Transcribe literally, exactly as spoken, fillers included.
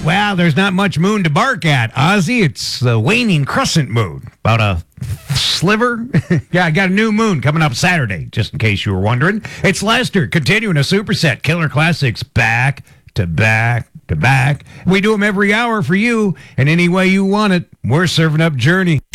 Well, there's not much moon to bark at, Ozzy. It's the waning crescent moon. About a sliver. Yeah, I got a new moon coming up Saturday, just in case you were wondering. It's Lester, continuing a superset. Killer classics back to back to back. We do them every hour for you, and any way you want it. We're serving up Journey.